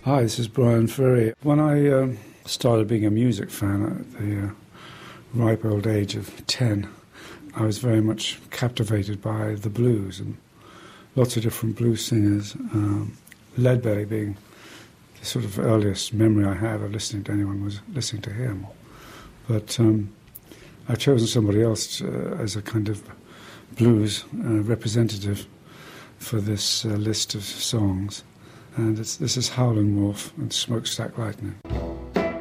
Hi, this is Brian Ferry. When I started being a music fan at the ripe old age of 10, I was very much captivated by the blues and lots of different blues singers, Leadbelly being the sort of earliest memory I have of listening to anyone was listening to him. But I've chosen somebody else as a kind of blues representative for this list of songs. And this is Howlin' Wolf and Smokestack Lightning.